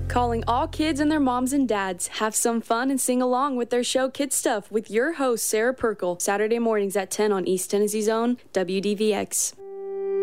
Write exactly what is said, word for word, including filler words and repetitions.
Calling all kids and their moms and dads. Have some fun and sing along with their show Kid Stuff with your host, Sarah Perkle, Saturday mornings at ten on East Tennessee's own W D V X.